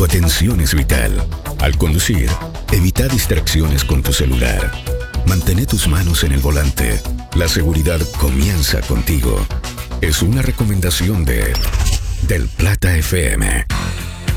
Tu atención es vital. Al conducir, evita distracciones con tu celular. Mantén tus manos en el volante. La seguridad comienza contigo. Es una recomendación de Del Plata FM.